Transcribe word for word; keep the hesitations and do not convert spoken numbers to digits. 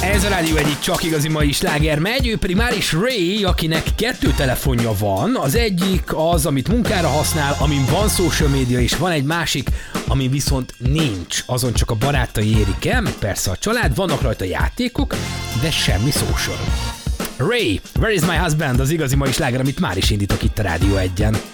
Ez a Rádió egyik csak igazi mai sláger megy, ő pedig már is Ray, akinek kettő telefonja van. Az egyik az, amit munkára használ, amin van social media, és van egy másik, amin viszont nincs. Azon csak a barátai érik el, meg persze a család, vannak rajta játékok, de semmi social. Ray, Where is my husband? Az igazi mai sláger, amit már is indítok itt a Rádió egyen.